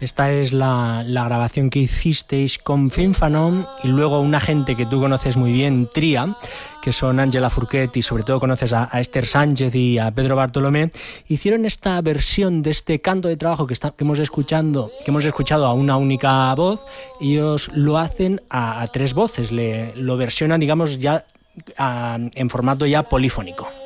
Esta es la grabación que hicisteis con Fin Fanon y luego una gente que tú conoces muy bien, Tria, que son Ángela Fourquet y sobre todo conoces a Esther Sánchez y a Pedro Bartolomé, hicieron esta versión de este canto de trabajo que hemos escuchado a una única voz. Ellos lo hacen a tres voces, lo versionan, digamos, ya en formato ya polifónico.